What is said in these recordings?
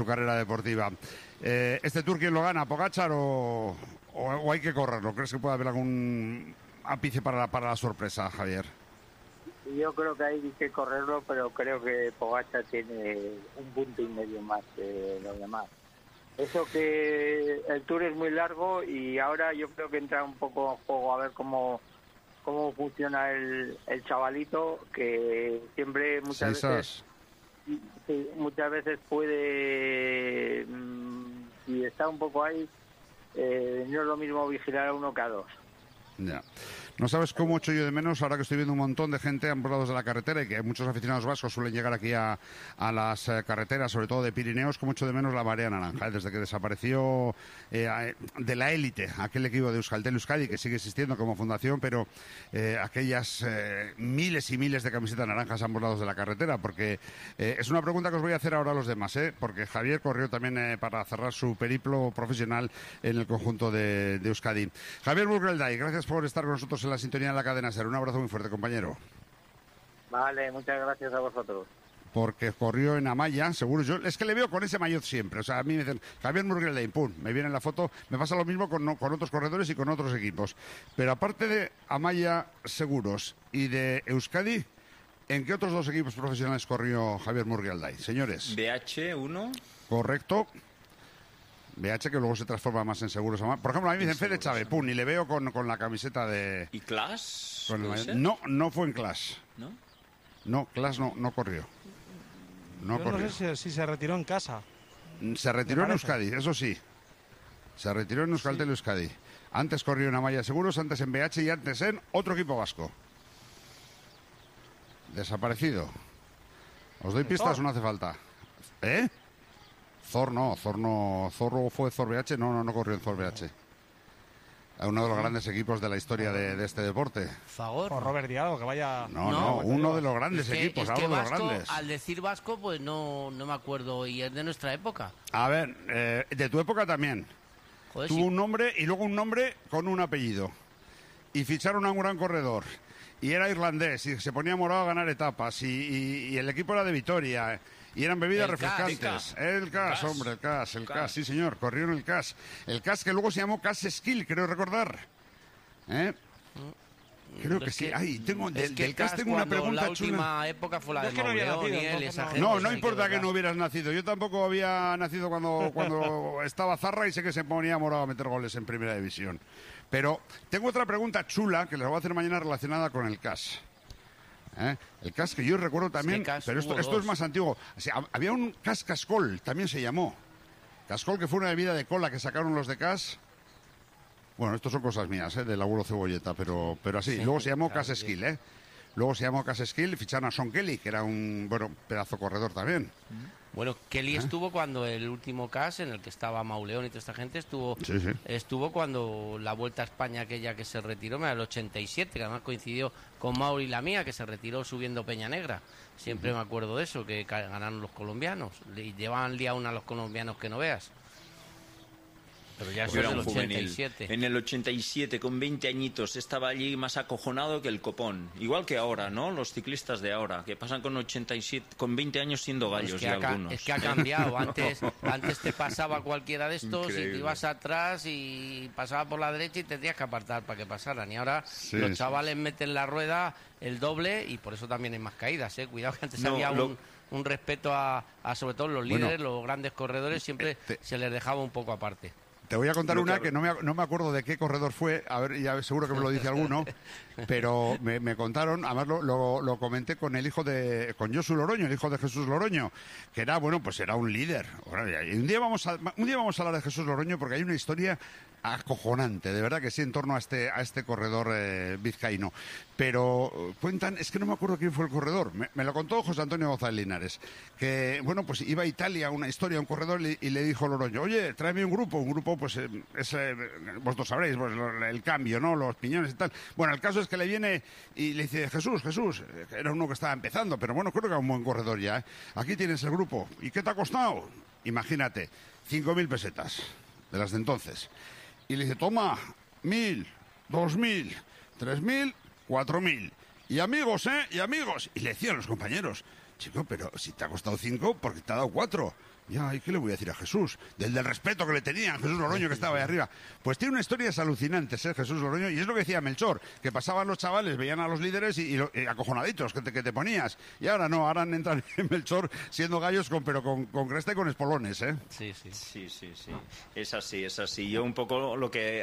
su carrera deportiva. ¿Este Tour quién lo gana? ¿Pogačar o hay que correrlo? ¿Crees que puede haber algún ápice para la sorpresa, Javier? Yo creo que hay que correrlo, pero creo que Pogačar tiene un punto y medio más que los demás. Eso que el Tour es muy largo y ahora yo creo que entra un poco en juego a ver cómo funciona el chavalito, que siempre muchas veces puede, si está un poco ahí, no es lo mismo vigilar a uno que a dos. Ya. No sabes cómo echo yo de menos, ahora que estoy viendo un montón de gente a ambos lados de la carretera y que muchos aficionados vascos suelen llegar aquí a las carreteras, sobre todo de Pirineos, cómo echo de menos la marea naranja, desde que desapareció de la élite aquel equipo de Euskaltel Euskadi, que sigue existiendo como fundación, pero aquellas miles y miles de camisetas naranjas a ambos lados de la carretera, porque es una pregunta que os voy a hacer ahora a los demás, porque Javier corrió también para cerrar su periplo profesional en el conjunto de Euskadi. Javier Burgelday, gracias por estar con nosotros en la sintonía de la cadena SER. Un abrazo muy fuerte, compañero. Vale, muchas gracias a vosotros. Porque corrió en Amaya, seguro. Yo es que le veo con ese maillot siempre. O sea, a mí me dicen, Javier Burgelday, pum, me viene en la foto. Me pasa lo mismo con otros corredores y con otros equipos. Pero aparte de Amaya Seguros y de Euskadi, ¿en qué otros dos equipos profesionales corrió Javier Burgelday, señores? BH1. Correcto. BH, que luego se transforma más en Seguros. Por ejemplo, a mí me dicen Fede Chávez, pum, y le veo con la camiseta de... ¿Y Clash? No fue en Clash. ¿No? No, Clash no corrió. No corrió. No sé si se retiró en casa. Se retiró en Euskadi, eso sí. Se retiró en Euskaltel Euskadi. Antes corrió en Amaya Seguros, antes en BH y antes en otro equipo vasco. Desaparecido. ¿Os doy pistas o no hace falta? ¿Eh? Zorro fue Zor BH, no corrió en Zor BH. Uno de los grandes equipos de la historia de este deporte. Fagor. O Robert Diallo, que vaya... No, uno de los grandes equipos, es que algo de vasco, los grandes. al decir vasco, pues no me acuerdo, y es de nuestra época. A ver, de tu época también. Joder, Tuvo sí. un nombre y luego un nombre con un apellido. Y ficharon a un gran corredor. Y era irlandés y se ponía morado a ganar etapas. Y el equipo era de Vitoria. Y eran bebidas refrescantes. El CAS, hombre, el CAS, sí señor, corrió en el CAS. El CAS que luego se llamó CAS Skill, creo recordar. Creo que sí. Ay, del CAS tengo una pregunta la chula. La última época fue la de Mauleón y él, esa gente. No importa que no hubieras nacido. Yo tampoco había nacido cuando estaba Zarra y sé que se ponía morado a meter goles en Primera División. Pero tengo otra pregunta chula que les voy a hacer mañana relacionada con el CAS. El CAS que yo recuerdo también, pero esto es más antiguo. O sea, había un CAS Cascol, también se llamó. Cascol, que fue una bebida de cola que sacaron los de CAS. Bueno, esto son cosas mías, del abuelo Cebolleta, pero así. Sí, luego se llamó claro, CAS Skill, Luego se llamó CAS Skill, ficharon a Sean Kelly, que era un, pedazo corredor también. Bueno, Kelly estuvo cuando el último CAS, en el que estaba Mauleón y toda esta gente, estuvo cuando la Vuelta a España aquella que se retiró, en el 87, que además coincidió con Mauri la mía, que se retiró subiendo Peña Negra. Siempre me acuerdo de eso, que ganaron los colombianos. Y llevaban día una a los colombianos que no veas. Pero ya eso era es un del juvenil. 87. En el 87, con 20 añitos, estaba allí más acojonado que el copón. Igual que ahora, ¿no? Los ciclistas de ahora, que pasan con 87, con 20 años siendo gallos algunos. Es que ha cambiado. Antes te pasaba cualquiera de estos. Increíble. Y te ibas atrás y pasaba por la derecha y te tenías que apartar para que pasaran. Y ahora los chavales meten la rueda el doble y por eso también hay más caídas, Cuidado que antes había un respeto a sobre todo los líderes, los grandes corredores, siempre se les dejaba un poco aparte. Te voy a contar una que no me acuerdo de qué corredor fue, a ver, ya seguro que me lo dice alguno, pero me contaron, además lo comenté con el hijo con Josu Loroño, el hijo de Jesús Loroño, que era, era un líder. Y un día vamos a hablar de Jesús Loroño porque hay una historia acojonante, de verdad que sí, en torno a este corredor vizcaíno. Pero cuentan, es que no me acuerdo quién fue el corredor, me lo contó José Antonio González Linares, que, pues iba a Italia, una historia, un corredor, y le dijo Loroño, oye, tráeme un grupo, pues vosotros sabréis, pues, el cambio, ¿no? Los piñones y tal. Bueno, el caso es que le viene y le dice, Jesús, que era uno que estaba empezando, pero creo que era un buen corredor ya, Aquí tienes el grupo. ¿Y qué te ha costado? Imagínate, 5.000 pesetas, de las de entonces. Y le dice, toma, 1.000, 2.000, 3.000, 4.000. Y amigos, Y amigos. Y le decían los compañeros, chico, pero si te ha costado 5, ¿por qué te ha dado 4? Ya, ¿y qué le voy a decir a Jesús? Del respeto que le tenían, Jesús Loroño, que estaba ahí arriba. Pues tiene unas historias alucinantes, Jesús Loroño, y es lo que decía Melchor, que pasaban los chavales, veían a los líderes y acojonaditos que te ponías. Y ahora no, ahora entran en Melchor siendo gallos pero con cresta y con espolones, ¿eh? Sí. Es así. Yo un poco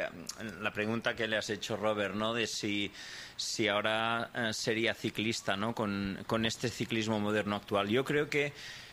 la pregunta que le has hecho, Robert, ¿no? De si ahora sería ciclista, ¿no? Con este ciclismo moderno actual. Yo creo que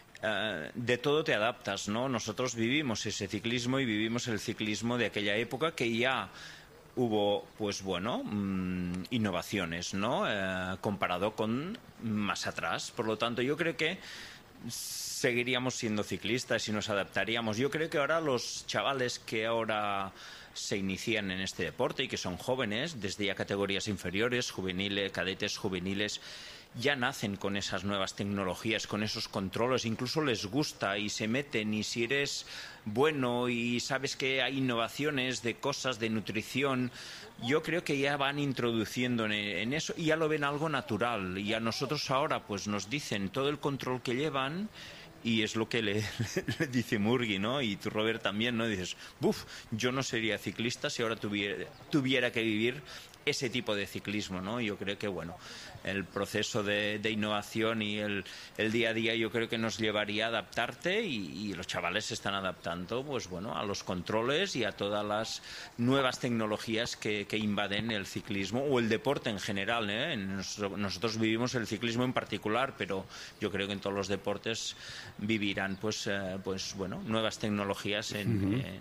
de todo te adaptas, ¿no? Nosotros vivimos ese ciclismo y vivimos el ciclismo de aquella época que ya hubo, pues bueno, innovaciones, ¿no? Comparado con más atrás. Por lo tanto, yo creo que seguiríamos siendo ciclistas y nos adaptaríamos. Yo creo que ahora los chavales que ahora se inician en este deporte y que son jóvenes, desde ya categorías inferiores, juveniles, cadetes, juveniles, ya nacen con esas nuevas tecnologías, con esos controles, incluso les gusta y se meten, y si eres bueno y sabes que hay innovaciones de cosas, de nutrición, yo creo que ya van introduciendo en eso y ya lo ven algo natural, y a nosotros ahora pues nos dicen todo el control que llevan. Y es lo que le dice Murgui, ¿no? Y tú, Robert, también, ¿no? Dices, yo no sería ciclista si ahora tuviera que vivir ese tipo de ciclismo, ¿no? Yo creo que, bueno, el proceso de innovación y el día a día yo creo que nos llevaría a adaptarte, y los chavales se están adaptando, pues bueno, a los controles y a todas las nuevas tecnologías que invaden el ciclismo o el deporte en general, ¿eh? Nosotros vivimos el ciclismo en particular, pero yo creo que en todos los deportes vivirán, pues bueno, nuevas tecnologías en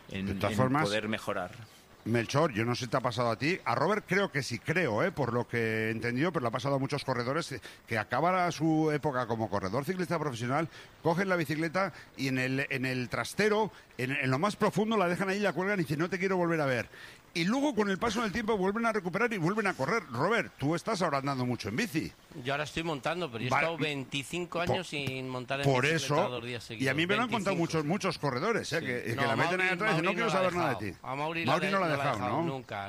poder mejorar. Melchor, yo no sé si te ha pasado a ti. A Robert creo que sí, por lo que he entendido, pero le ha pasado a muchos corredores que acaban su época como corredor ciclista profesional, cogen la bicicleta y en el trastero, en lo más profundo, la dejan ahí, la cuelgan y dicen, no te quiero volver a ver. Y luego, con el paso del tiempo, vuelven a recuperar y vuelven a correr. Robert, tú estás ahora andando mucho en bici. Yo ahora estoy montando, pero yo he estado 25 años sin montar en por bicicleta eso, 2 días seguidos. Y a mí me lo han contado muchos corredores, sí. que la meten ahí atrás y dicen, no quiero saber nada de ti. A Mauri no lo ha dejado, ¿no? Nunca.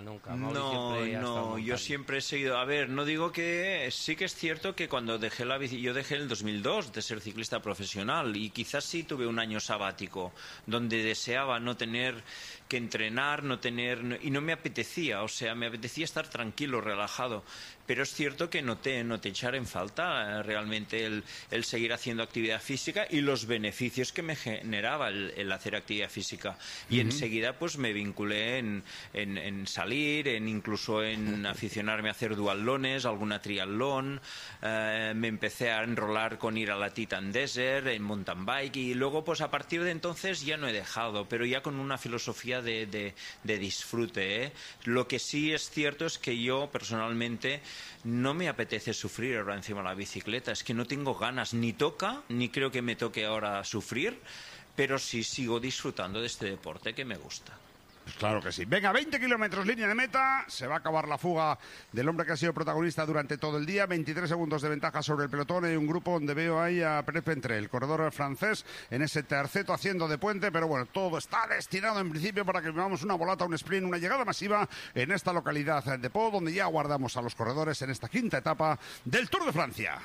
No, yo siempre he seguido... A ver, no digo que... Sí que es cierto que cuando dejé la bici... Yo dejé en el 2002 de ser ciclista profesional, y quizás sí tuve un año sabático donde deseaba no tener que entrenar, y no me apetecía, o sea, me apetecía estar tranquilo, relajado. Pero es cierto que noté echar en falta realmente el seguir haciendo actividad física y los beneficios que me generaba el hacer actividad física. Y enseguida pues me vinculé en salir, incluso en aficionarme a hacer duatlones, alguna triatlón. Me empecé a enrolar con ir a la Titan Desert, en mountain bike, y luego pues a partir de entonces ya no he dejado, pero ya con una filosofía de disfrute, ¿eh? Lo que sí es cierto es que yo personalmente no me apetece sufrir ahora encima de la bicicleta, es que no tengo ganas, ni creo que me toque ahora sufrir, pero sí sigo disfrutando de este deporte que me gusta. Pues claro que sí. Venga, 20 kilómetros, línea de meta. Se va a acabar la fuga del hombre que ha sido protagonista durante todo el día. 23 segundos de ventaja sobre el pelotón. Hay un grupo donde veo ahí a Pérez Pentré, el corredor francés, en ese terceto haciendo de puente. Pero bueno, todo está destinado en principio para que vivamos una volata, un sprint, una llegada masiva en esta localidad de Pau, donde ya aguardamos a los corredores en esta quinta etapa del Tour de Francia.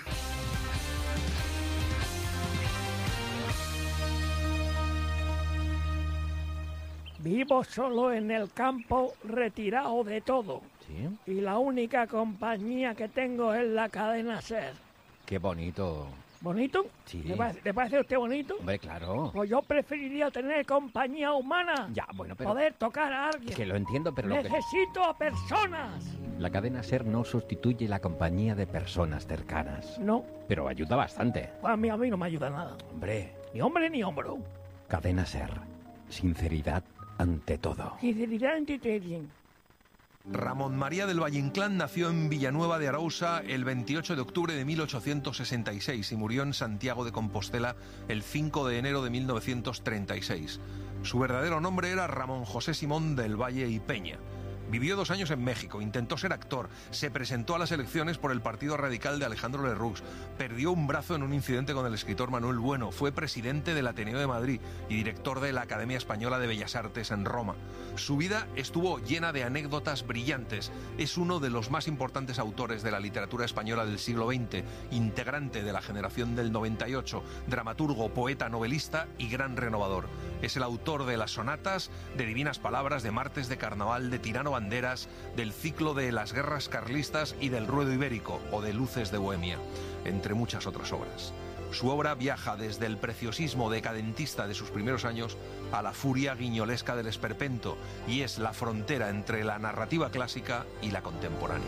Vivo solo en el campo, retirado de todo. ¿Sí? Y la única compañía que tengo es la cadena SER. Qué bonito. ¿Bonito? Sí. ¿Le parece a usted bonito? Hombre, claro. Pues yo preferiría tener compañía humana. Ya, bueno, pero... Poder tocar a alguien. Que lo entiendo, pero... Necesito a personas. La cadena SER no sustituye la compañía de personas cercanas. No. Pero ayuda bastante. Pues a mí no me ayuda nada. Hombre. Ni hombre ni hombro. Cadena SER. Sinceridad ante todo. Sinceridad ante todo. Ramón María del Valle Inclán nació en Villanueva de Arousa el 28 de octubre de 1866 y murió en Santiago de Compostela el 5 de enero de 1936. Su verdadero nombre era Ramón José Simón del Valle y Peña. Vivió 2 años en México, intentó ser actor, se presentó a las elecciones por el Partido Radical de Alejandro Lerroux, perdió un brazo en un incidente con el escritor Manuel Bueno, fue presidente del Ateneo de Madrid y director de la Academia Española de Bellas Artes en Roma. Su vida estuvo llena de anécdotas brillantes. Es uno de los más importantes autores de la literatura española del siglo XX, integrante de la generación del 98, dramaturgo, poeta, novelista y gran renovador. Es el autor de las sonatas, de Divinas Palabras, de Martes de Carnaval, de Tirano Banderas, del ciclo de las guerras carlistas y del Ruedo Ibérico o de Luces de Bohemia, entre muchas otras obras. Su obra viaja desde el preciosismo decadentista de sus primeros años a la furia guiñolesca del esperpento y es la frontera entre la narrativa clásica y la contemporánea.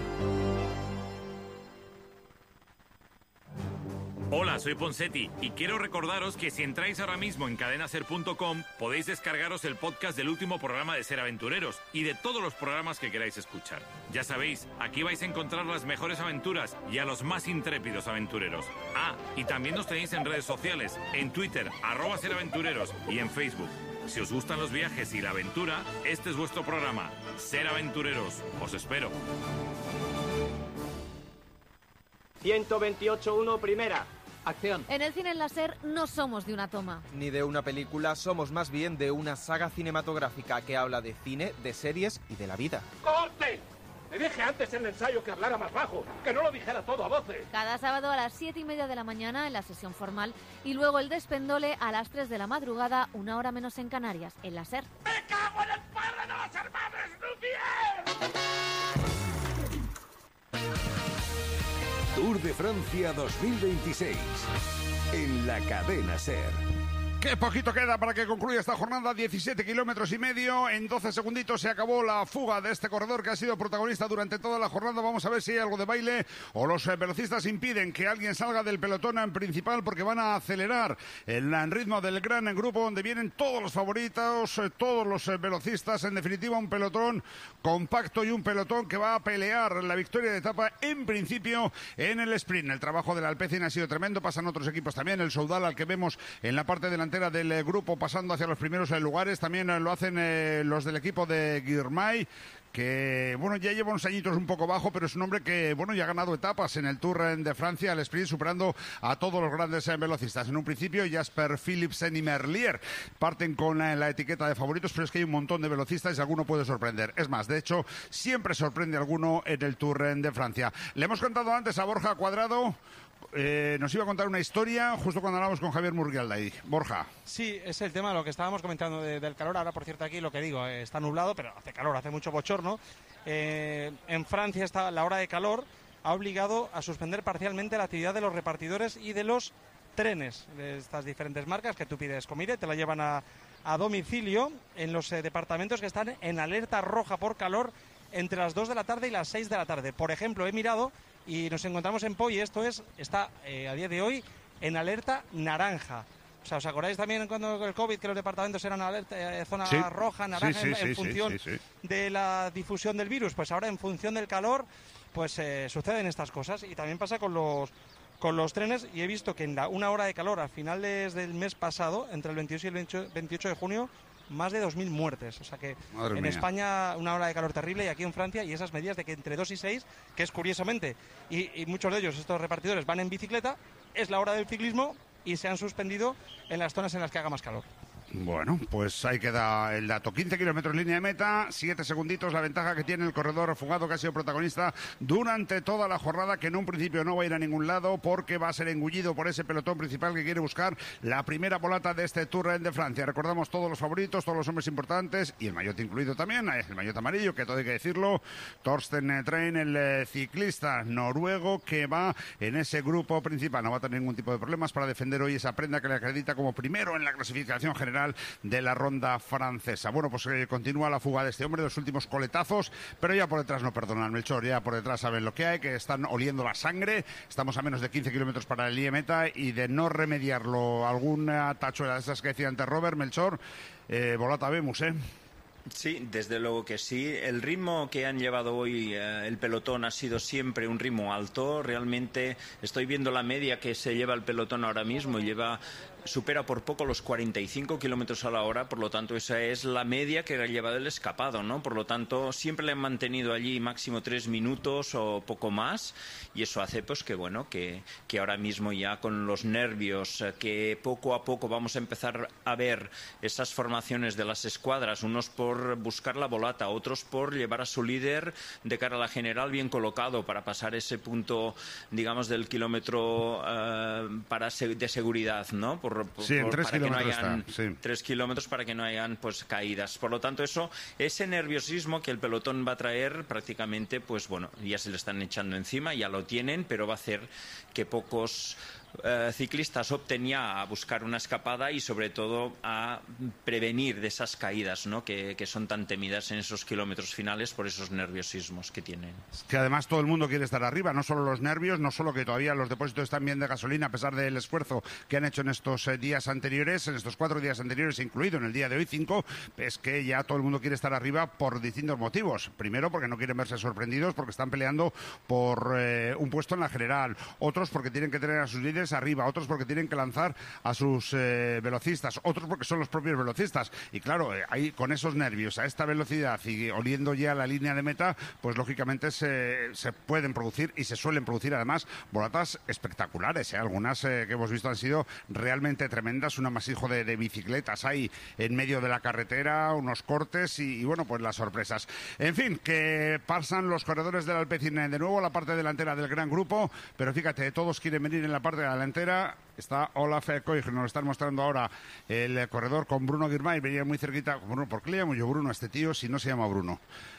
Hola, soy Ponseti y quiero recordaros que si entráis ahora mismo en cadenaser.com podéis descargaros el podcast del último programa de Ser Aventureros y de todos los programas que queráis escuchar. Ya sabéis, aquí vais a encontrar las mejores aventuras y a los más intrépidos aventureros. Ah, y también nos tenéis en redes sociales, en Twitter, @seraventureros y en Facebook. Si os gustan los viajes y la aventura, este es vuestro programa, Ser Aventureros. Os espero. 128.1 primera. Acción. En el cine en láser no somos de una toma. Ni de una película, somos más bien de una saga cinematográfica que habla de cine, de series y de la vida. ¡Corte! Le dije antes en el ensayo que hablara más bajo, que no lo dijera todo a voces. Cada sábado a las 7:30 de la mañana en la sesión formal y luego el despendole a las 3 de la madrugada, 1 hora menos en Canarias, en la SER. ¡Me cago en el padre de los hermanos Lumière! Tour de Francia 2026 en la cadena SER. Qué poquito queda para que concluya esta jornada, 17 kilómetros y medio. En 12 segunditos se acabó la fuga de este corredor que ha sido protagonista durante toda la jornada. Vamos a ver si hay algo de baile o los velocistas impiden que alguien salga del pelotón en principal porque van a acelerar el ritmo del gran grupo donde vienen todos los favoritos, todos los velocistas. En definitiva, un pelotón compacto y un pelotón que va a pelear la victoria de etapa en principio en el sprint. El trabajo del Alpecin ha sido tremendo. Pasan otros equipos también. El Soudal, al que vemos en la parte delantera del grupo pasando hacia los primeros lugares, también lo hacen los del equipo de Girmay, que bueno, ya lleva unos añitos un poco bajo, pero es un hombre que bueno, ya ha ganado etapas en el Tour de Francia, el sprint, superando a todos los grandes velocistas. En un principio Jasper Philipsen y Merlier parten con la etiqueta de favoritos, pero es que hay un montón de velocistas y alguno puede sorprender. Es más, de hecho, siempre sorprende alguno en el Tour de Francia. Le hemos contado antes a Borja Cuadrado. Nos iba a contar una historia justo cuando hablamos con Javier Murguialday. Borja. Sí, es el tema, lo que estábamos comentando del calor. Ahora, por cierto, aquí lo que digo, está nublado, pero hace calor, hace mucho bochorno. En Francia la hora de calor ha obligado a suspender parcialmente la actividad de los repartidores y de los trenes de estas diferentes marcas que tú pides comida y te la llevan a domicilio en los departamentos que están en alerta roja por calor entre las 2 de la tarde y las 6 de la tarde. Por ejemplo, he mirado y nos encontramos en Pau y está a día de hoy en alerta naranja. O sea, ¿os acordáis también cuando el COVID que los departamentos eran alerta, zona roja, naranja, en función de la difusión del virus? Pues ahora en función del calor, pues suceden estas cosas. Y también pasa con los trenes, y he visto que en una hora de calor a finales del mes pasado, entre el 28 y el 28 de junio, más de 2.000 muertes. O sea que en España una hora de calor terrible y aquí en Francia, y esas medidas de que entre 2 y 6, que es curiosamente, y muchos de ellos, estos repartidores, van en bicicleta, es la hora del ciclismo y se han suspendido en las zonas en las que haga más calor. Bueno, pues ahí queda el dato. 15 kilómetros línea de meta, 7 segunditos la ventaja que tiene el corredor fugado que ha sido protagonista durante toda la jornada, que en un principio no va a ir a ningún lado porque va a ser engullido por ese pelotón principal que quiere buscar la primera volata de este Tour de Francia. Recordamos todos los favoritos, todos los hombres importantes y el maillot incluido también, el maillot amarillo, que todo hay que decirlo, Torsten Trein, el ciclista noruego que va en ese grupo principal. No va a tener ningún tipo de problemas para defender hoy esa prenda que le acredita como primero en la clasificación general de la ronda francesa. Bueno, pues continúa la fuga de este hombre, los últimos coletazos, pero ya por detrás no perdonan, Melchor, ya por detrás saben lo que hay, que están oliendo la sangre. Estamos a menos de 15 kilómetros para el meta y de no remediarlo alguna tachuela de esas que decía antes Robert, Melchor, volata vemos, Sí, desde luego que sí. El ritmo que han llevado hoy el pelotón ha sido siempre un ritmo alto. Realmente estoy viendo la media que se lleva el pelotón ahora mismo y lleva supera por poco los 45 kilómetros a la hora, por lo tanto esa es la media que ha llevado el escapado, ¿no? Por lo tanto siempre le han mantenido allí máximo 3 minutos o poco más, y eso hace pues que bueno, que ahora mismo ya con los nervios, que poco a poco vamos a empezar a ver esas formaciones de las escuadras, unos por buscar la volata, otros por llevar a su líder de cara a la general bien colocado para pasar ese punto, digamos, del kilómetro de seguridad, ¿no? Sí, en 3 para que no kilómetros hayan está, sí. 3 kilómetros para que no hayan pues caídas. Por lo tanto, ese nerviosismo que el pelotón va a traer prácticamente, pues bueno, ya se le están echando encima, ya lo tienen, pero va a hacer que pocos ciclistas opten ya a buscar una escapada y sobre todo a prevenir de esas caídas, ¿no? que son tan temidas en esos kilómetros finales por esos nerviosismos que tienen. Es que además todo el mundo quiere estar arriba, no solo los nervios, no solo que todavía los depósitos están bien de gasolina a pesar del esfuerzo que han hecho en estos días anteriores, en estos 4 días anteriores, incluido en el día de hoy 5, es que ya todo el mundo quiere estar arriba por distintos motivos. Primero porque no quieren verse sorprendidos porque están peleando por un puesto en la general, otros porque tienen que tener a sus líderes arriba, otros porque tienen que lanzar a sus velocistas, otros porque son los propios velocistas. Y claro, ahí con esos nervios, a esta velocidad y oliendo ya la línea de meta, pues lógicamente se pueden producir y se suelen producir además volatas espectaculares. Algunas que hemos visto han sido realmente tremendas, un amasijo de bicicletas ahí en medio de la carretera, unos cortes y bueno, pues las sorpresas. En fin, que pasan los corredores del Alpecin de nuevo a la parte delantera del gran grupo, pero fíjate, todos quieren venir en la parte delantera. Está Olaf Koig, nos lo están mostrando ahora el corredor con Bruno Girmay, venía muy cerquita. Bruno, ¿por qué le llamo yo Bruno a este tío si no se llama Bruno?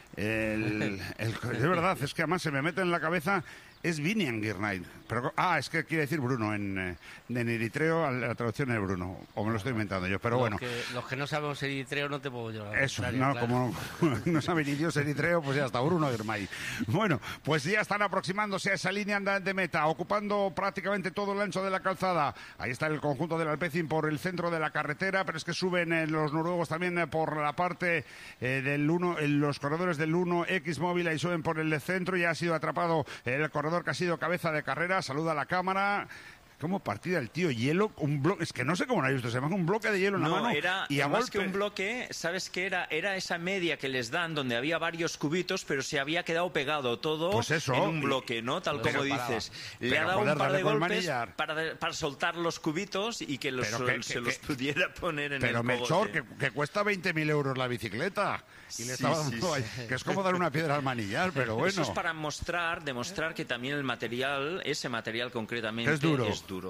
De verdad, es que además se me mete en la cabeza, es Vinian Girmay. Pero, es que quiere decir Bruno en eritreo, la traducción es Bruno, o me lo estoy inventando yo, pero bueno. Los que no sabemos eritreo no te puedo llevar. Eso, no, claro. Como no saben ni Dios eritreo, pues ya está, Bruno Girmay. Bueno, pues ya están aproximándose a esa línea de meta, ocupando prácticamente todo el ancho de la calzada. Ahí está el conjunto del Alpecin por el centro de la carretera, pero es que suben los noruegos también por la parte del 1, los corredores del 1X móvil, ahí suben por el centro, ya ha sido atrapado el corredor que ha sido cabeza de carrera, saluda a la cámara. ¿Cómo partida el tío? Hielo, un bloque, es que no sé cómo lo ha visto, se llama un bloque de hielo en la mano. Y más que un bloque, ¿sabes qué era? Era esa media que les dan donde había varios cubitos, pero se había quedado pegado todo pues eso, en un bloque, ¿no? Tal como dices. Le ha dado un par de golpes para soltar los cubitos y que se los pudiera poner en el cogote. Pero Melchor, que cuesta 20.000 euros la bicicleta. Y le estaba dando ahí, que es como dar una piedra al manillar, pero bueno. Eso es para demostrar que también el material, ese material concretamente, es duro.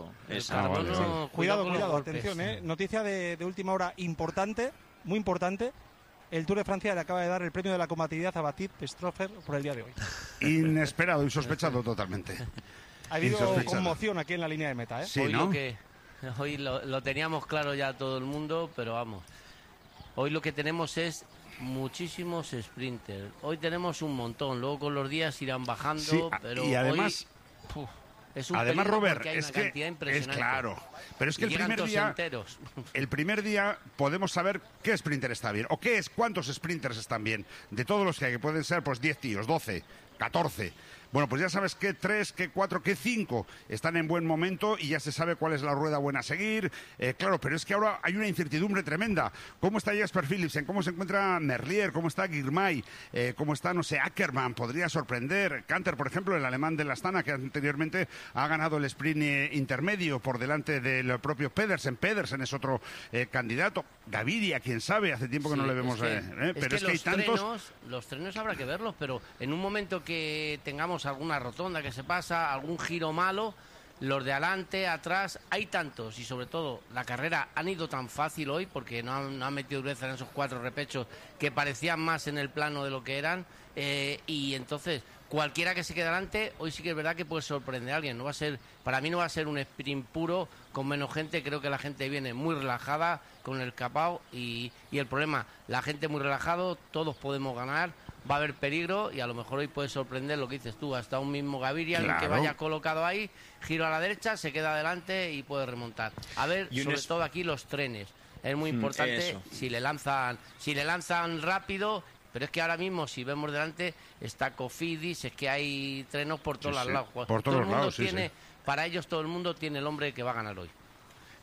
Cuidado, atención, noticia de última hora importante, muy importante. El Tour de Francia le acaba de dar el premio de la combatividad a Baptiste Strofer por el día de hoy. Inesperado, insospechado totalmente. Ha habido conmoción aquí en la línea de meta, Sí, hoy ¿no? Hoy lo teníamos claro ya todo el mundo, pero vamos. Hoy lo que tenemos es muchísimos sprinters. Hoy tenemos un montón. Luego con los días irán bajando, sí, pero y además, hoy, es un además Robert, es que es claro. Pero es que el primer día podemos saber qué sprinter está bien o cuántos sprinters están bien. De todos los que hay, que pueden ser pues 10 tíos, 12, 14. Bueno, pues ya sabes que 3, que 4, que 5 están en buen momento y ya se sabe cuál es la rueda buena a seguir. Claro, pero es que ahora hay una incertidumbre tremenda. ¿Cómo está Jasper Philipsen? ¿Cómo se encuentra Merlier? ¿Cómo está Girmay? ¿Cómo está, no sé, Ackermann? Podría sorprender. Canter, por ejemplo, el alemán de la Astana, que anteriormente ha ganado el sprint intermedio por delante del propio Pedersen. Pedersen es otro candidato. Gaviria, quién sabe, hace tiempo que no le vemos. Pero es que hay tantos. Los trenos habrá que verlos, pero en un momento que tengamos alguna rotonda que se pasa, algún giro malo, los de adelante, atrás, hay tantos y sobre todo la carrera han ido tan fácil hoy porque no han metido dureza en esos 4 repechos que parecían más en el plano de lo que eran y entonces cualquiera que se quede adelante hoy sí que es verdad que puede sorprender a alguien. Para mí no va a ser un sprint puro con menos gente, creo que la gente viene muy relajada con el escapado y el problema, la gente muy relajado, todos podemos ganar. Va a haber peligro y a lo mejor hoy puede sorprender lo que dices tú, hasta un mismo Gaviria, claro, que vaya colocado ahí, giro a la derecha, se queda adelante y puede remontar. A ver, sobre todo aquí los trenes. Es muy importante si le lanzan rápido, pero es que ahora mismo si vemos delante está Cofidis, es que hay trenos por todos los lados. Por todos los lados, para ellos todo el mundo tiene el hombre que va a ganar hoy.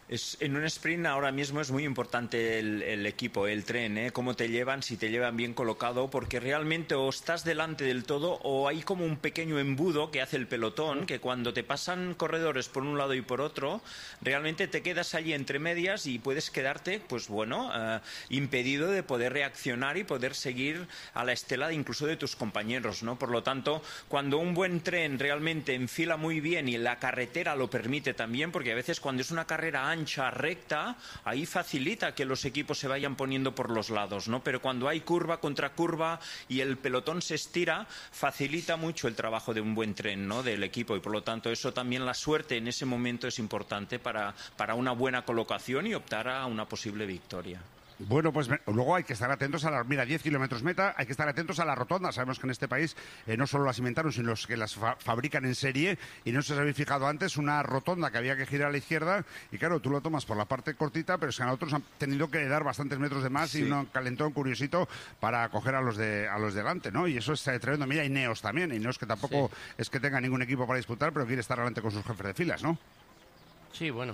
En un sprint ahora mismo es muy importante el equipo, el tren, cómo te llevan, si te llevan bien colocado, porque realmente o estás delante del todo o hay como un pequeño embudo que hace el pelotón, que cuando te pasan corredores por un lado y por otro, realmente te quedas allí entre medias y puedes quedarte, pues bueno, impedido de poder reaccionar y poder seguir a la estela incluso de tus compañeros, ¿no? Por lo tanto, cuando un buen tren realmente enfila muy bien y la carretera lo permite también, porque a veces cuando es una carrera ancha, recta, ahí facilita que los equipos se vayan poniendo por los lados, ¿no? Pero cuando hay curva contra curva y el pelotón se estira, facilita mucho el trabajo de un buen tren, ¿no? Del equipo, y por lo tanto eso también, la suerte en ese momento es importante para una buena colocación y optar a una posible victoria. Bueno, pues luego hay que estar atentos a 10 kilómetros meta, hay que estar atentos a la rotonda. Sabemos que en este país no solo las inventaron, sino los que las fabrican en serie, y no sé si os habéis fijado antes, una rotonda que había que girar a la izquierda, y claro, tú lo tomas por la parte cortita, pero es que a otros han tenido que dar bastantes metros de más, sí. Y un calentón curiosito para coger a los delante, ¿no? Y eso es tremendo. Mira, Ineos también, Ineos que tampoco es que tenga ningún equipo para disputar, pero quiere estar adelante con sus jefes de filas, ¿no? Sí, bueno.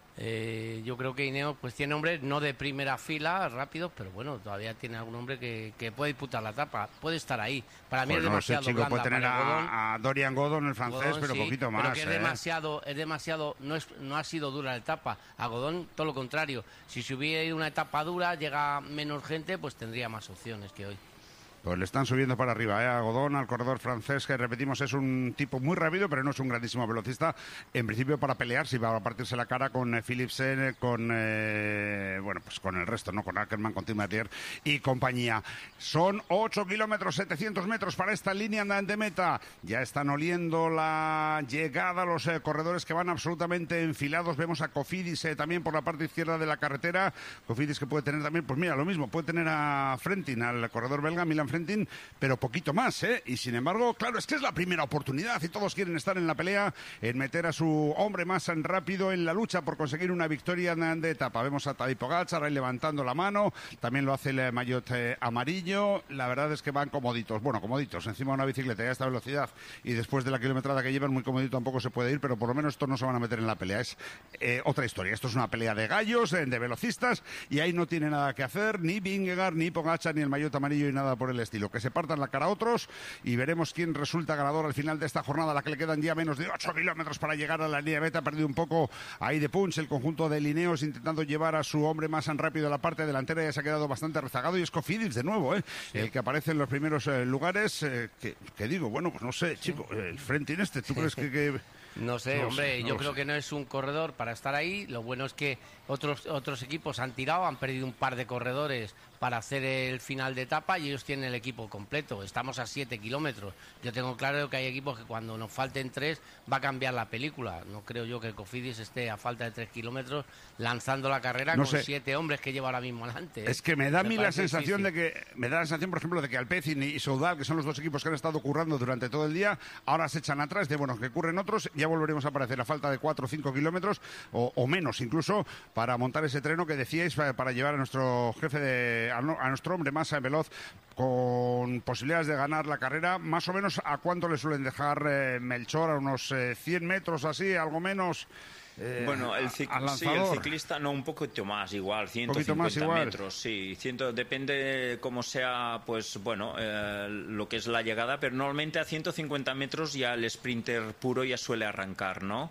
Yo creo que Ineos pues tiene hombres no de primera fila rápidos, pero bueno, todavía tiene algún hombre que puede disputar la etapa, puede estar ahí. Para mí es demasiado blanda. Puede tener a Dorian Godon, el francés, Godon, pero sí, poquito más. Pero que es demasiado, no ha sido dura la etapa. A Godon todo lo contrario. Si se hubiera ido una etapa dura, llega menos gente, pues tendría más opciones que hoy. Pues le están subiendo para arriba, a Godon, al corredor francés, que repetimos es un tipo muy rápido, pero no es un grandísimo velocista. En principio para pelear, si va a partirse la cara con Philipsen, con pues con el resto, ¿no? Con Ackermann, con Tim Merlier y compañía. Son 8 kilómetros, 700 metros para esta línea de meta. Ya están oliendo la llegada los corredores que van absolutamente enfilados. Vemos a Cofidis también por la parte izquierda de la carretera. Cofidis que puede tener también, pues mira, lo mismo, puede tener a Frentin, al corredor belga, Milan Frentin, pero poquito más, ¿eh? Y sin embargo, claro, es que es la primera oportunidad y todos quieren estar en la pelea, en meter a su hombre más rápido en la lucha por conseguir una victoria de etapa. Vemos a Tadej Pogačar ahí levantando la mano, también lo hace el maillot amarillo. La verdad es que van comoditos, encima de una bicicleta y a esta velocidad, y después de la kilometrada que llevan, muy comodito tampoco se puede ir, pero por lo menos estos no se van a meter en la pelea. Es otra historia, esto es una pelea de gallos, de velocistas, y ahí no tiene nada que hacer ni Vingegaard, ni Pogačar, ni el maillot amarillo y nada por el estilo. Que se partan la cara a otros y veremos quién resulta ganador al final de esta jornada, a la que le quedan ya menos de 8 kilómetros para llegar a la línea de meta. Ha perdido un poco ahí de punch el conjunto de Ineos, intentando llevar a su hombre más rápido a la parte delantera. Ya se ha quedado bastante rezagado, y es Cofidis de nuevo, sí, el que aparece en los primeros lugares. Que digo, bueno, pues no sé, chico, el Frentin ¿tú crees que... No sé, hombre, yo creo que no es un corredor para estar ahí. Lo bueno es que otros equipos han tirado, han perdido un par de corredores para hacer el final de etapa y ellos tienen el equipo completo. Estamos a 7 kilómetros. Yo tengo claro que hay equipos que cuando nos falten 3 va a cambiar la película. No creo yo que Cofidis esté a falta de 3 kilómetros lanzando la carrera con 7 hombres que lleva ahora mismo adelante. Es que me da a mí la sensación de que, por ejemplo, de que Alpecin y Soudal, que son los dos equipos que han estado currando durante todo el día, ahora se echan atrás de, bueno, que curren otros, ya volveremos a aparecer a falta de 4 o 5 kilómetros o menos incluso, para montar ese treno que decíais, para llevar a nuestro jefe a nuestro hombre más veloz, con posibilidades de ganar la carrera. Más o menos, ¿a cuánto le suelen dejar Melchor? ¿A unos 100 metros así, algo menos? Bueno, el ciclista no, un poquito más, igual, 150 metros, sí, depende cómo sea, pues bueno, lo que es la llegada, pero normalmente a 150 metros ya el sprinter puro ya suele arrancar, ¿no?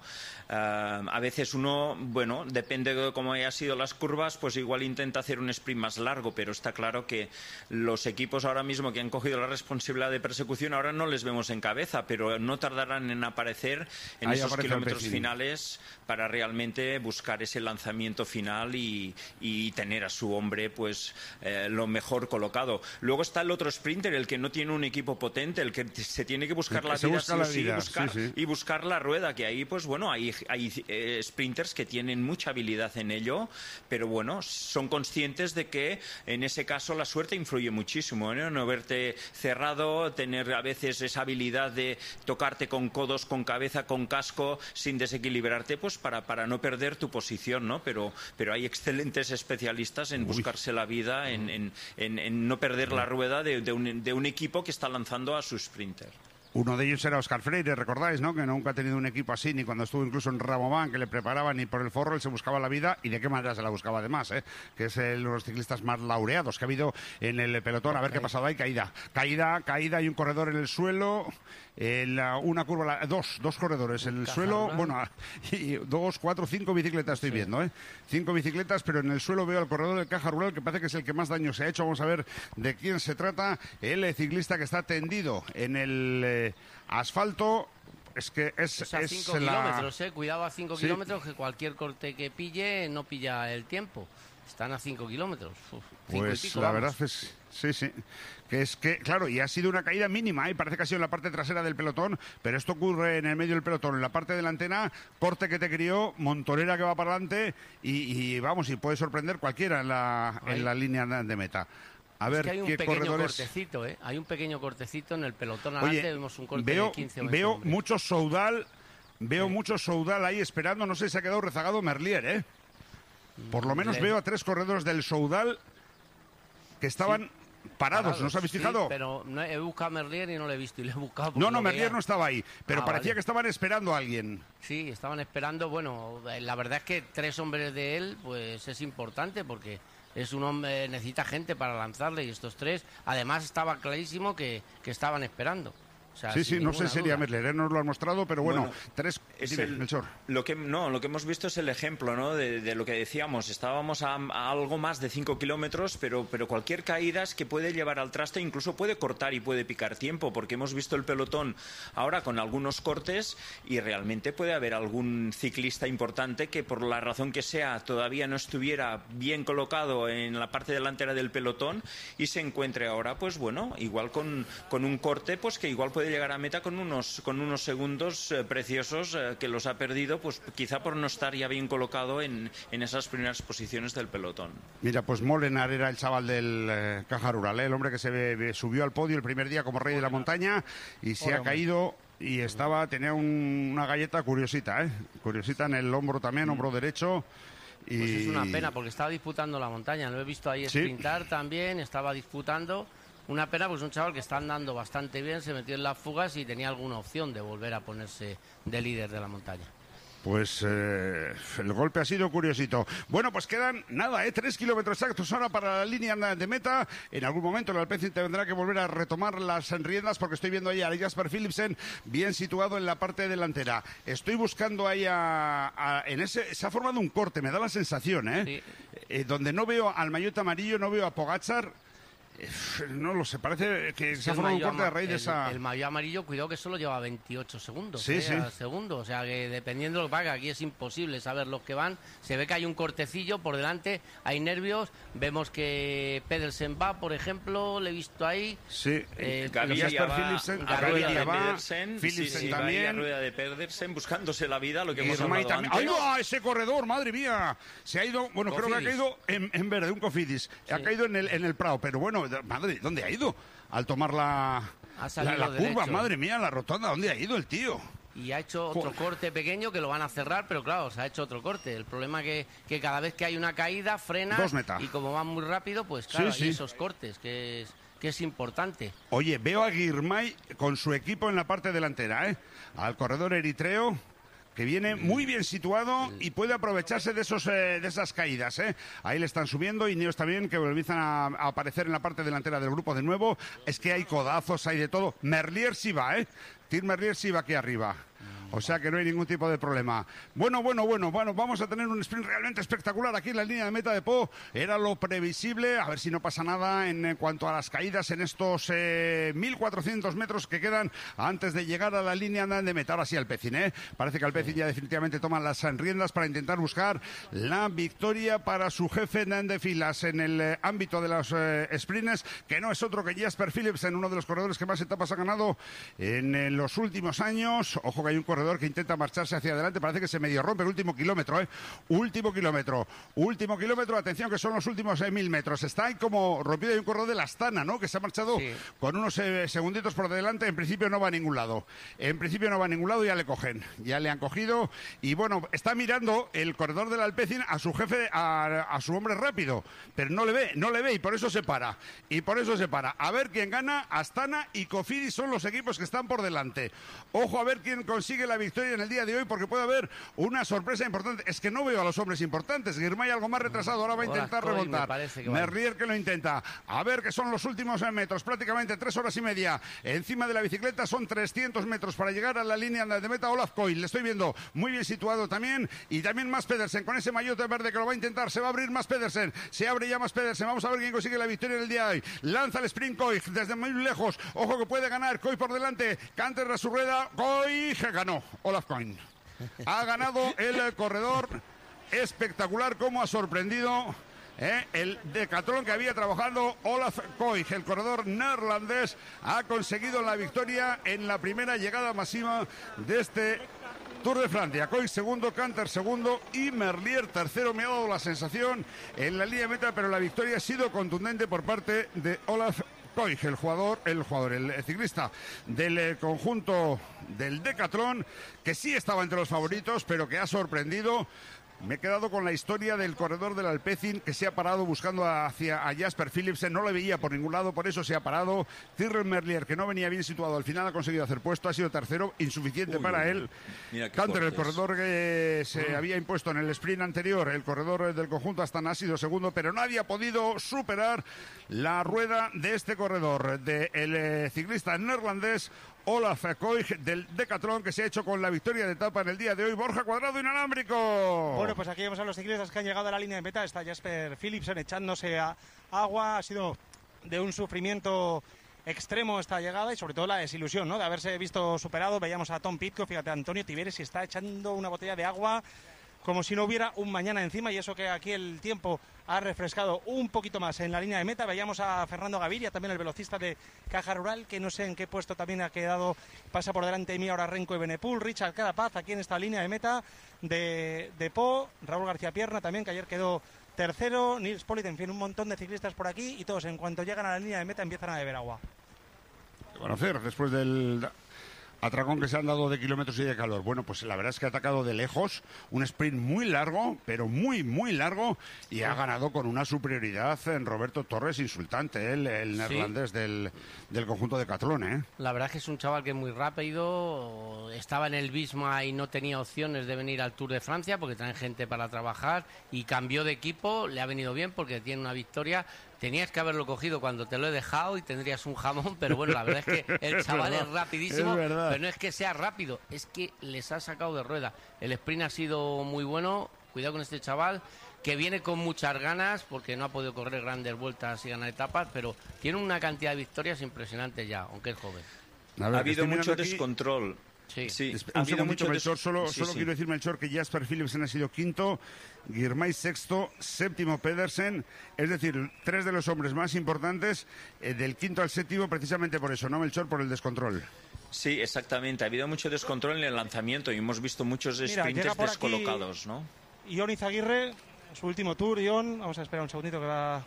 A veces uno, bueno, depende de cómo hayan sido las curvas, pues igual intenta hacer un sprint más largo, pero está claro que los equipos ahora mismo que han cogido la responsabilidad de persecución ahora no les vemos en cabeza, pero no tardarán en aparecer en esos kilómetros finales para realmente buscar ese lanzamiento final y tener a su hombre pues lo mejor colocado. Luego está el otro sprinter, el que no tiene un equipo potente, el que se tiene que buscar la vida, y buscar la rueda, que ahí pues bueno, hay sprinters que tienen mucha habilidad en ello, pero bueno, son conscientes de que en ese caso la suerte influye muchísimo, ¿no? No verte cerrado, tener a veces esa habilidad de tocarte con codos, con cabeza, con casco, sin desequilibrarte, pues para no perder tu posición, ¿no? Pero hay excelentes especialistas en buscarse la vida, en no perder la rueda de un equipo que está lanzando a su sprinter. Uno de ellos era Óscar Freire, recordáis, ¿no? Que nunca ha tenido un equipo así, ni cuando estuvo incluso en Rabobank, que le preparaban ni por el forro, él se buscaba la vida, y de qué manera se la buscaba además, ¿eh? Que es uno de los ciclistas más laureados que ha habido en el pelotón. A ver qué ha pasado ahí, caída y un corredor en el suelo, una curva, dos corredores en el suelo, rural. bueno, y 2, 4, 5 bicicletas estoy viendo, ¿eh? 5 bicicletas, pero en el suelo veo al corredor del Caja Rural, que parece que es el que más daño se ha hecho. Vamos a ver de quién se trata. El ciclista que está tendido en el asfalto. Es que es a 5 kilómetros, cuidado a 5 kilómetros, que cualquier corte que pille no pilla el tiempo. Están a 5 kilómetros. Pues pico, la verdad es, sí, que es que, claro, y ha sido una caída mínima, y parece que ha sido en la parte trasera del pelotón, pero esto ocurre en el medio del pelotón, en la parte delantera, corte que te crió, montonera que va para adelante, y vamos, y puede sorprender cualquiera en la línea de meta. A ver que hay un qué pequeño corredores... cortecito, hay un pequeño cortecito en el pelotón. Oye, adelante vemos un corte veo, de 15 o 20 veo hombres. mucho Soudal, mucho Soudal ahí esperando. No sé si se ha quedado rezagado Merlier, ¿eh? Por lo menos veo a 3 corredores del Soudal que estaban parados. ¿No os habéis fijado? Sí, pero no, he buscado a Merlier y no lo he visto, y lo he buscado. No, Merlier no estaba ahí, pero parecía vale. que estaban esperando a alguien. Sí, estaban esperando. Bueno, la verdad es que 3 hombres de él, pues es importante, porque es un hombre, necesita gente para lanzarle, y estos 3, además estaba clarísimo que estaban esperando. O sea, sí, no sé si sería Merlier, no nos lo han mostrado, pero bueno 3... Dime, Melchor. Lo que hemos visto es el ejemplo, ¿no? De lo que decíamos. Estábamos a algo más de 5 kilómetros, pero cualquier caída es que puede llevar al traste, incluso puede cortar y puede picar tiempo, porque hemos visto el pelotón ahora con algunos cortes, y realmente puede haber algún ciclista importante que, por la razón que sea, todavía no estuviera bien colocado en la parte delantera del pelotón, y se encuentre ahora, pues bueno, igual con un corte, pues que igual puede llegar a meta con unos segundos preciosos que los ha perdido, pues quizá por no estar ya bien colocado en esas primeras posiciones del pelotón. Mira, pues Molenaar era el chaval del Caja Rural, el hombre que se subió al podio el primer día como rey de la montaña, y se ha caído, y tenía una galleta curiosita, curiosita en el hombro también, hombro derecho. Y... Pues es una pena, porque estaba disputando la montaña, lo he visto ahí sprintar también, estaba disputando. Una pena, pues un chaval que está andando bastante bien, se metió en las fugas y tenía alguna opción de volver a ponerse de líder de la montaña. Pues el golpe ha sido curiosito. Bueno, pues quedan 3 kilómetros exactos ahora para la línea de meta. En algún momento el Alpecin tendrá que volver a retomar las riendas, porque estoy viendo ahí a Jasper Philipsen bien situado en la parte delantera. Estoy buscando ahí se ha formado un corte, me da la sensación, donde no veo al maillot amarillo, no veo a Pogačar. No lo sé, parece que se ha formado un corte a raíz de esa... El maillot amarillo, cuidado que solo lleva 28 segundos. Sí. Al segundo, o sea que dependiendo de lo que paga, aquí es imposible saber los que van. Se ve que hay un cortecillo por delante, hay nervios. Vemos que Pedersen va, por ejemplo, le he visto ahí. Sí, Jasper Philipsen, Philipsen también. A rueda de Pedersen, buscándose la vida, lo que hemos hablado antes. ¡Ay, no! Ese corredor, madre mía! Se ha ido, bueno, creo que ha caído en verde, un Cofidis. Sí. Ha caído en el Prado, pero bueno, madre, ¿dónde ha ido? Al tomar la curva, madre mía, la rotonda, ¿dónde ha ido el tío? Y ha hecho otro corte pequeño que lo van a cerrar, pero claro, se ha hecho otro corte. El problema es que cada vez que hay una caída, frena, y como van muy rápido, pues claro, hay esos cortes, que es importante. Oye, veo a Girmay con su equipo en la parte delantera, al corredor eritreo, que viene muy bien situado y puede aprovecharse de esas caídas, Ahí le están subiendo, y Ineos también, que empiezan a aparecer en la parte delantera del grupo de nuevo. Es que hay codazos, hay de todo. Merlier sí va, Tim Merlier sí va aquí arriba. O sea que no hay ningún tipo de problema. Bueno, vamos a tener un sprint realmente espectacular aquí en la línea de meta de Po. Era lo previsible, a ver si no pasa nada en cuanto a las caídas en estos 1.400 metros que quedan antes de llegar a la línea de meta. Ahora sí, Alpecin, Parece que Alpecin ya definitivamente toma las riendas para intentar buscar la victoria para su jefe de filas en el ámbito de los sprints, que no es otro que Jasper Philipsen, uno de los corredores que más etapas ha ganado en los últimos años. Ojo que hay un corredor corredor que intenta marcharse hacia adelante, parece que se medio rompe el último kilómetro, último kilómetro, atención que son los últimos 1000 metros, está ahí como rompido. Hay un corredor de la Astana, ¿no?, que se ha marchado con unos segunditos por delante. En principio no va a ningún lado, ya le cogen, ya le han cogido, y bueno, está mirando el corredor del Alpecin a su jefe, a su hombre rápido, pero no le ve, y por eso se para, a ver quién gana. Astana y Cofidis son los equipos que están por delante. Ojo a ver quién consigue la victoria en el día de hoy, porque puede haber una sorpresa importante. Es que no veo a los hombres importantes. Girmay algo más retrasado, ahora va a intentar remontar. Merlier que lo intenta. A ver, que son los últimos metros, prácticamente 3 horas y media. Encima de la bicicleta son 300 metros para llegar a la línea de meta. Olaf Koil, le estoy viendo muy bien situado también, y también Mads Pedersen con ese maillot verde que lo va a intentar. Se va a abrir Mads Pedersen, se abre ya Mads Pedersen. Vamos a ver quién consigue la victoria en el día de hoy. Lanza el sprint Koil desde muy lejos. Ojo que puede ganar Koil por delante. Canter a su rueda. Koil ganó. Olaf Koil ha ganado el corredor. Espectacular cómo ha sorprendido el decatlón que había trabajado Olaf Koil. El corredor neerlandés ha conseguido la victoria en la primera llegada masiva de este Tour de Francia. Koil segundo, Canter segundo y Merlier tercero. Me ha dado la sensación en la línea de meta, pero la victoria ha sido contundente por parte de Olaf Koil, el ciclista del conjunto del decatlón, que sí estaba entre los favoritos, pero que ha sorprendido. Me he quedado con la historia del corredor del Alpecin, que se ha parado buscando a Jasper Philipsen, no le veía por ningún lado, por eso se ha parado. Tyrrell Merlier, que no venía bien situado, al final ha conseguido hacer puesto, ha sido tercero, insuficiente para él. Canter, el corredor que se había impuesto en el sprint anterior, el corredor del conjunto Astana, ha sido segundo, pero nadie ha podido superar la rueda de este corredor, del ciclista neerlandés Olaf Koil del decatlón, que se ha hecho con la victoria de etapa en el día de hoy. Borja Cuadrado, inalámbrico. Bueno, pues aquí vemos a los ciclistas que han llegado a la línea de meta. Está Jasper Philipsen echándose a agua. Ha sido de un sufrimiento extremo esta llegada, y sobre todo la desilusión, ¿no?, de haberse visto superado. Veíamos a Tom Pidcock, fíjate, Antonio Tiberes, y está echando una botella de agua como si no hubiera un mañana encima, y eso que aquí el tiempo ha refrescado un poquito más en la línea de meta. Veíamos a Fernando Gaviria, también el velocista de Caja Rural, que no sé en qué puesto también ha quedado, pasa por delante de mí ahora Renko y Benepul. Richard Carapaz aquí en esta línea de meta de Po, Raúl García Pierna también, que ayer quedó tercero, Nils Politt, en fin, un montón de ciclistas por aquí, y todos en cuanto llegan a la línea de meta empiezan a beber agua. ¿Qué van a hacer después del atracón que se han dado de kilómetros y de calor? Bueno, pues la verdad es que ha atacado de lejos, un sprint muy largo, pero muy largo, y ha ganado con una superioridad en Roberto Torres insultante, el neerlandés del conjunto de Decatlón, La verdad es que es un chaval que es muy rápido, estaba en el Visma y no tenía opciones de venir al Tour de Francia porque traen gente para trabajar, y cambió de equipo, le ha venido bien porque tiene una victoria. Tenías que haberlo cogido cuando te lo he dejado y tendrías un jamón, pero bueno, la verdad es que el chaval es rapidísimo, pero no es que sea rápido, es que les ha sacado de rueda. El sprint ha sido muy bueno, cuidado con este chaval, que viene con muchas ganas, porque no ha podido correr grandes vueltas y ganar etapas, pero tiene una cantidad de victorias impresionantes ya, aunque es joven. Ha habido mucho descontrol. Sí. Ha habido mucho Melchor, solo quiero decir, Melchor, que Jasper Philipsen ha sido quinto, Girmay sexto, séptimo Pedersen, es decir, 3 de los hombres más importantes, del quinto al séptimo, precisamente por eso, ¿no, Melchor? Por el descontrol. Sí, exactamente. Ha habido mucho descontrol en el lanzamiento y hemos visto muchos sprinters descolocados, ¿no? Ion Izaguirre, su último tour, Ion. Vamos a esperar un segundito que va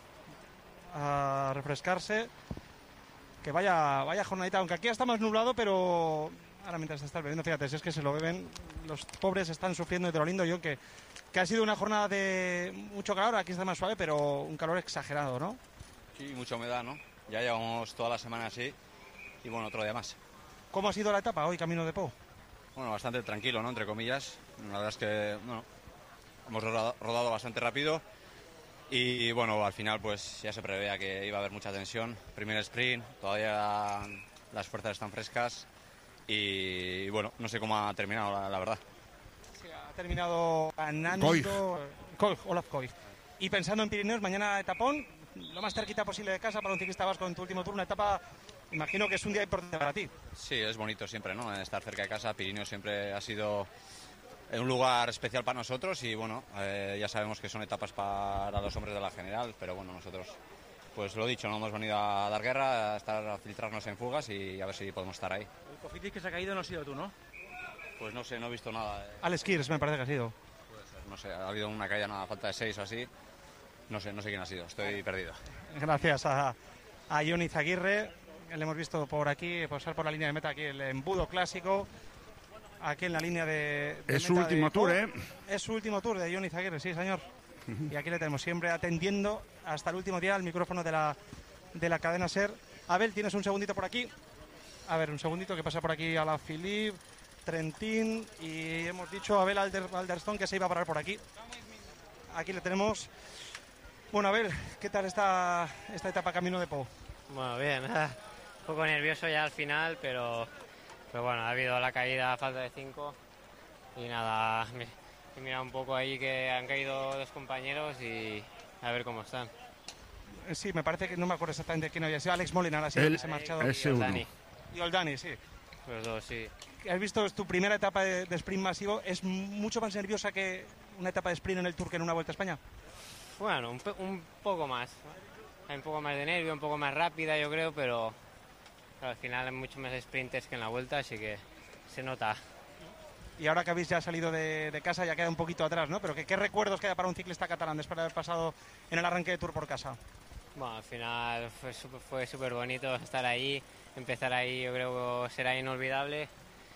a refrescarse. Que vaya jornadita, aunque aquí está más nublado, pero ahora mientras está bebiendo, fíjate, si es que se lo beben, los pobres están sufriendo de lo lindo. Ion, que ha sido una jornada de mucho calor, aquí está más suave, pero un calor exagerado, ¿no? Sí, mucha humedad, ¿no? Ya llevamos toda la semana así y bueno, otro día más. ¿Cómo ha sido la etapa hoy, camino de Po? Bueno, bastante tranquilo, ¿no? Entre comillas. La verdad es que, bueno, hemos rodado bastante rápido y, bueno, al final pues ya se preveía que iba a haber mucha tensión. Primer sprint, todavía las fuerzas están frescas y, bueno, no sé cómo ha terminado, la verdad. Sí, ha terminado ganando Olaf Koil. Y pensando en Pirineos, mañana etapón, lo más cerquita posible de casa para un ciclista vasco en tu último turno, una etapa. Imagino que es un día importante para ti. Sí, es bonito siempre, ¿no? Estar cerca de casa. Pirineos siempre ha sido un lugar especial para nosotros y, bueno, ya sabemos que son etapas para los hombres de la general, pero bueno, nosotros, pues lo dicho, no hemos venido a dar guerra, a filtrarnos en fugas y a ver si podemos estar ahí. El Cofidis que se ha caído no ha sido tú, ¿no? Pues no sé, no he visto nada. Alex Kirs me parece que ha sido. Puede ser, no sé, ha habido una caída a falta de 6 o así. No sé quién ha sido, estoy perdido. Gracias a Jon Izaguirre, le hemos visto por aquí, pasar por la línea de meta, aquí el embudo clásico, aquí en la línea de es su último tour, ¿eh? Es su último tour de Jon Izaguirre, sí, señor. Y aquí le tenemos siempre atendiendo hasta el último día al micrófono de la cadena SER. Abel, ¿tienes un segundito por aquí? A ver, un segundito que pasa por aquí a la Philippe, Trentín, y hemos dicho a Abel Alderstone que se iba a parar por aquí. Aquí le tenemos. Bueno, Abel, ¿qué tal esta etapa camino de Pau? Bueno, bien, un poco nervioso ya al final, pero bueno, ha habido la caída a falta de 5 y nada, he mirado un poco ahí que han caído 2 compañeros y a ver cómo están. Sí, me parece que no me acuerdo exactamente quién había sido. Alex Molina, se ha marchado. Y Oldani, sí. Los dos, sí. Has visto, es tu primera etapa de sprint masivo, ¿es mucho más nerviosa que una etapa de sprint en el Tour que en una Vuelta a España? Bueno, un poco más. Hay un poco más de nervio, un poco más rápida, yo creo, pero al final hay mucho más sprinters que en la Vuelta, así que se nota. Y ahora que habéis ya salido de casa, ya queda un poquito atrás, ¿no? Pero ¿qué recuerdos queda para un ciclista catalán después de haber pasado en el arranque de Tour por casa? Bueno, al final fue súper bonito estar ahí, empezar ahí, yo creo que será inolvidable.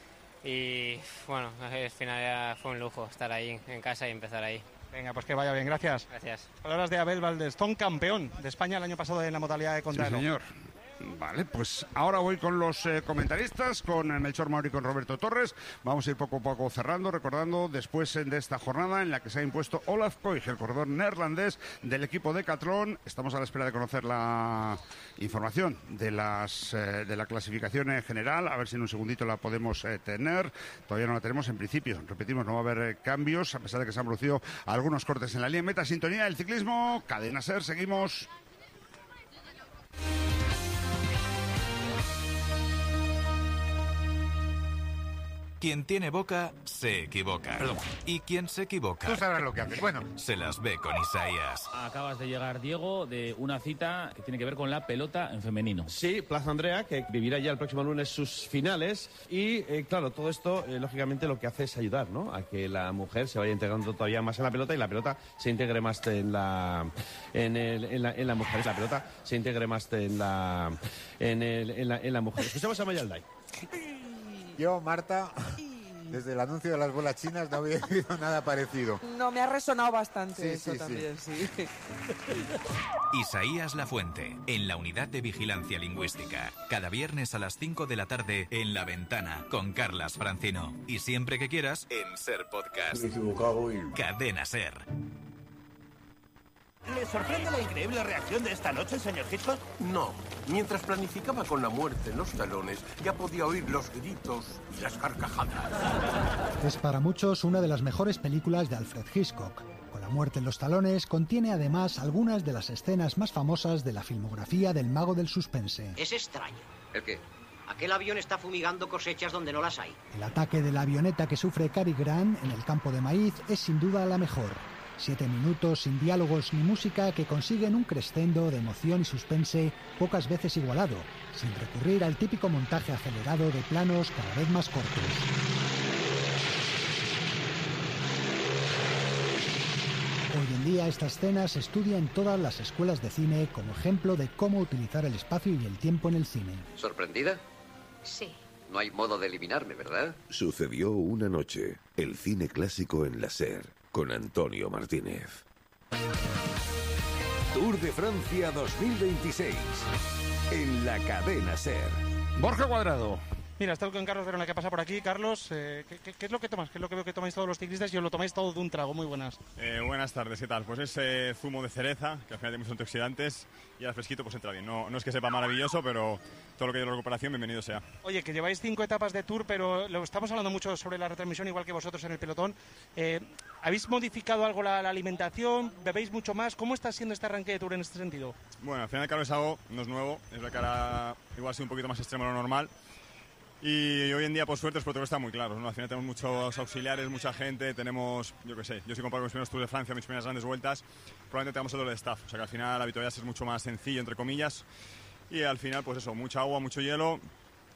Y bueno, al final ya fue un lujo estar ahí en casa y empezar ahí. Venga, pues que vaya bien, gracias. Gracias. Palabras de Abel Alderstone, campeón de España el año pasado en la modalidad de contrarreloj. Sí, señor. Vale, pues ahora voy con los comentaristas, con Melchor Mauri y con Roberto Torres. Vamos a ir poco a poco cerrando, recordando después de esta jornada en la que se ha impuesto Olaf Koig, el corredor neerlandés del equipo Decathlon. Estamos a la espera de conocer la información de la clasificación general, a ver si en un segundito la podemos tener. Todavía no la tenemos en principio, repetimos, no va a haber cambios, a pesar de que se han producido algunos cortes en la línea meta. Sintonía del ciclismo, Cadena SER, seguimos. Quien tiene boca, se equivoca. Perdón. Y quien se equivoca... Tú sabrás lo que haces. Bueno. Se las ve con Isaías. Acabas de llegar, Diego, de una cita que tiene que ver con la pelota en femenino. Sí, Plaza Andrea, que vivirá ya el próximo lunes sus finales. Y, claro, todo esto, lógicamente, lo que hace es ayudar, ¿no?, a que la mujer se vaya integrando todavía más en la pelota y la pelota se integre más en la mujer. La pelota se integre más en la mujer. Escuchamos a Mayalday. Yo, Marta, desde el anuncio de las bolas chinas no había oído nada parecido. No, me ha resonado bastante Sí, también, sí. Isaías Lafuente, en la Unidad de Vigilancia Lingüística. Cada viernes a las 5 de la tarde en La Ventana, con Carlas Francino. Y siempre que quieras, en SER Podcast. Me he equivocado y... Cadena SER. ¿Le sorprende la increíble reacción de esta noche, señor Hitchcock? No. Mientras planificaba con la muerte en los talones, ya podía oír los gritos y las carcajadas. Es para muchos una de las mejores películas de Alfred Hitchcock. Con la muerte en los talones, contiene además algunas de las escenas más famosas de la filmografía del mago del suspense. Es extraño. ¿El qué? Aquel avión está fumigando cosechas donde no las hay. El ataque de la avioneta que sufre Cary Grant en el campo de maíz es sin duda la mejor. 7 minutos sin diálogos ni música que consiguen un crescendo de emoción y suspense pocas veces igualado, sin recurrir al típico montaje acelerado de planos cada vez más cortos. Hoy en día esta escena se estudia en todas las escuelas de cine como ejemplo de cómo utilizar el espacio y el tiempo en el cine. ¿Sorprendida? Sí. No hay modo de eliminarme, ¿verdad? Sucedió una noche. El cine clásico en la SER. Con Antonio Martínez. Tour de Francia 2026. En la cadena SER. Borja Cuadrado. Mira, está con Carlos Verona que pasa por aquí. Carlos, ¿qué es lo que tomas? ¿Qué es lo que veo que tomáis todos los ciclistas y os lo tomáis todo de un trago? Muy buenas. Buenas tardes, ¿qué tal? Pues es zumo de cereza, que al final tiene muchos antioxidantes y al fresquito pues entra bien. No es que sepa maravilloso, pero todo lo que es la recuperación, bienvenido sea. Oye, que lleváis 5 etapas de Tour, pero lo estamos hablando mucho sobre la retransmisión, igual que vosotros en el pelotón. ¿Habéis modificado algo la alimentación? ¿Bebéis mucho más? ¿Cómo está siendo este arranque de Tour en este sentido? Bueno, al final el calor es algo, no es nuevo, es la cara igual ha sido un poquito más extremo de lo normal. Y hoy en día, por suerte, los protocolos están muy claros, ¿no? Al final tenemos muchos auxiliares, mucha gente, tenemos, yo qué sé, yo si comparo con mis primeros Tours de Francia, mis primeras grandes vueltas, probablemente tengamos el doble de staff. O sea que al final la habitualidad es mucho más sencillo, entre comillas, y al final, pues eso, mucha agua, mucho hielo,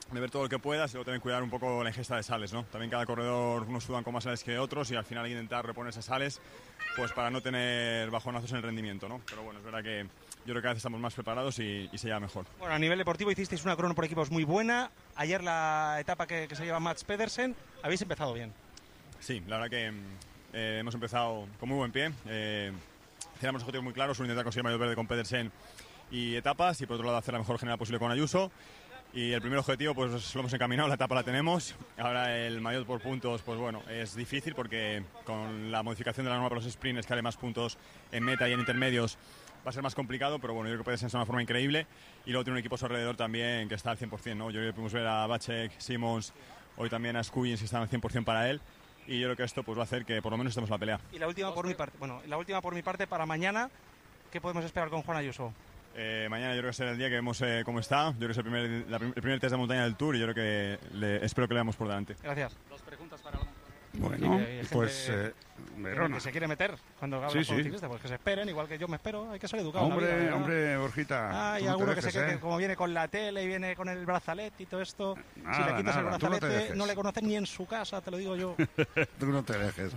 beber todo lo que puedas y luego también cuidar un poco la ingesta de sales, ¿no? También cada corredor, unos sudan con más sales que otros y al final hay que intentar reponer esas sales pues para no tener bajonazos en el rendimiento, ¿no? Pero bueno, es verdad que yo creo que cada vez estamos más preparados y se lleva mejor. Bueno, a nivel deportivo hicisteis una crono por equipos muy buena. Ayer la etapa que se lleva Mats Pedersen, habéis empezado bien. Sí, la verdad que hemos empezado con muy buen pie. Teníamos objetivos muy claros, intentar conseguir mayor verde con Pedersen y etapas, y por otro lado hacer la mejor general posible con Ayuso. Y el primer objetivo pues lo hemos encaminado, la etapa la tenemos. Ahora el maillot por puntos, pues bueno, es difícil porque con la modificación de la norma para los sprints, que haré más puntos en meta y en intermedios, va a ser más complicado, pero bueno, yo creo que puede ser de una forma increíble. Y luego tiene un equipo a su alrededor también que está al 100%, ¿no? Yo creo que pudimos ver a Bacek, Simons, hoy también a Skujins, que están al 100% para él. Y yo creo que esto pues va a hacer que por lo menos estemos en la pelea. Y la última por mi parte, para mañana, ¿qué podemos esperar con Juan Ayuso? Mañana yo creo que será el día que vemos cómo está. Yo creo que es el primer test de montaña del Tour y yo creo que espero que le damos por delante. Gracias. Dos preguntas para la... Bueno, pues Verona. Que se quiere meter cuando hablas con un ciclista, pues que se esperen, igual que yo me espero, hay que ser educado. Hombre, Borjita. Hay alguno que se cree que como viene con la tele y viene con el brazalete y todo esto, nada, si le quitas el brazalete no le conocen ni en su casa, te lo digo yo. Tú no te dejes.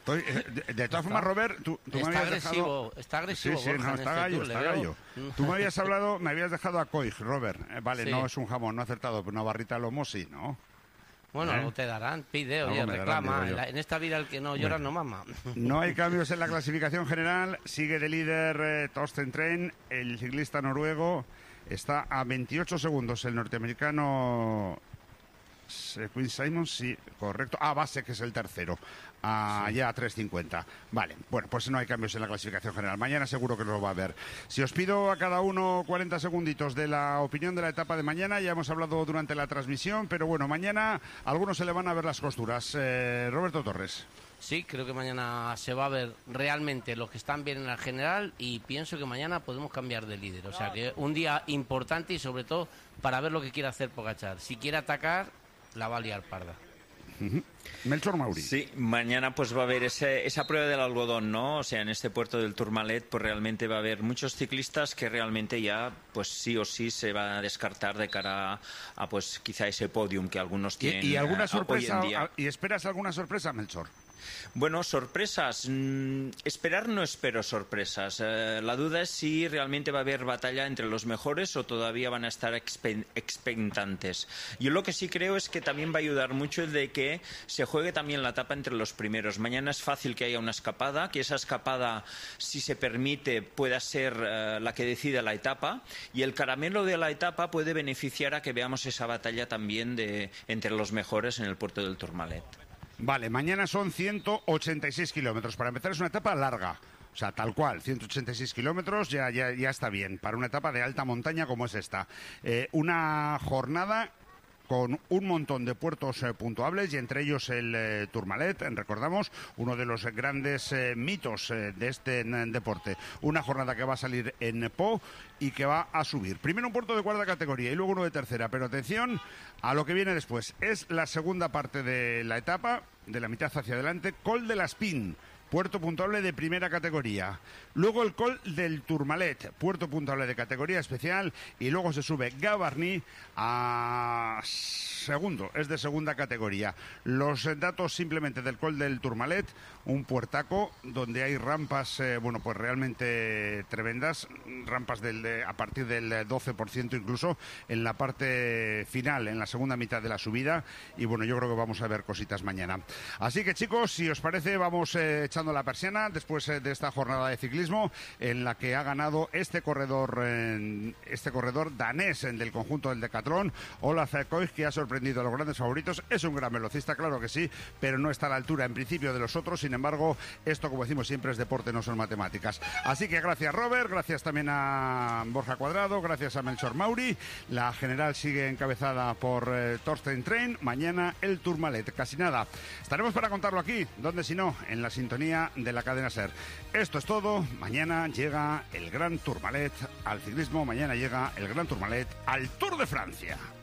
De todas formas, Robert, tú me habías dejado... Está agresivo, sí, no, está gallo. Tú me habías dejado a Coig, Robert. Vale, sí. No es un jamón, no ha acertado, pero una barrita de lomo sí, ¿no? Bueno, algo te darán, pide, oye, reclama. En esta vida el que no llora no mama. No hay cambios en la clasificación general. Sigue de líder Torsten Tren, el ciclista noruego. Está a 28 segundos el norteamericano Quinn Simons, sí, correcto. Base, que es el tercero. Ya a 3.50. Vale, bueno, pues no hay cambios en la clasificación general. Mañana seguro que lo va a haber. Si os pido a cada uno 40 segunditos de la opinión de la etapa de mañana, ya hemos hablado durante la transmisión, pero bueno, mañana a algunos se le van a ver las costuras. Roberto Torres. Sí, creo que mañana se va a ver realmente los que están bien en la general y pienso que mañana podemos cambiar de líder. O sea, que un día importante y sobre todo para ver lo que quiere hacer Pogačar. Si quiere atacar, la va a liar parda. Melchor Mauri. Sí, mañana pues va a haber esa prueba del algodón, ¿no? O sea, en este puerto del Tourmalet pues realmente va a haber muchos ciclistas que realmente ya pues sí o sí se va a descartar de cara a pues quizá ese podium que algunos tienen. ¿Y alguna sorpresa? Hoy en día. ¿Y esperas alguna sorpresa, Melchor? Bueno, sorpresas. Esperar no espero sorpresas. La duda es si realmente va a haber batalla entre los mejores o todavía van a estar expectantes. Yo lo que sí creo es que también va a ayudar mucho el de que se juegue también la etapa entre los primeros. Mañana es fácil que haya una escapada, que esa escapada, si se permite, pueda ser la que decida la etapa, y el caramelo de la etapa puede beneficiar a que veamos esa batalla también entre los mejores en el puerto del Tourmalet. Vale, mañana son 186 kilómetros. Para empezar es una etapa larga. O sea, tal cual, 186 kilómetros ya está bien para una etapa de alta montaña como es esta. Una jornada con un montón de puertos puntuables y entre ellos el Tourmalet, recordamos, uno de los grandes mitos de este deporte. Una jornada que va a salir en Po y que va a subir. Primero un puerto de cuarta categoría y luego uno de tercera, pero atención a lo que viene después. Es la segunda parte de la etapa, de la mitad hacia adelante, Col de la Espín. Puerto puntuable de primera categoría. Luego el Col del Tourmalet, puerto puntuable de categoría especial. Y luego se sube Gavarnie a segundo, es de segunda categoría. Los datos simplemente del Col del Tourmalet, un puertaco donde hay rampas, pues realmente tremendas. Rampas a partir del 12% incluso en la parte final, en la segunda mitad de la subida. Y bueno, yo creo que vamos a ver cositas mañana. Así que chicos, si os parece, vamos echando la persiana después de esta jornada de ciclismo en la que ha ganado este corredor danés del conjunto del Decatlón, Olaf Koig, que ha sorprendido a los grandes favoritos. Es un gran velocista, claro que sí, pero no está a la altura en principio de los otros. Sin embargo, esto, como decimos siempre, es deporte, no son matemáticas. Así que gracias Robert, gracias también a Borja Cuadrado, gracias a Melchor Mauri. La general sigue encabezada por Torsten Tren. Mañana el Tourmalet, casi nada. Estaremos para contarlo aquí, donde si no, en la sintonía de la cadena SER. Esto es todo. Mañana llega el Gran Tourmalet al ciclismo. Mañana llega el Gran Tourmalet al Tour de Francia.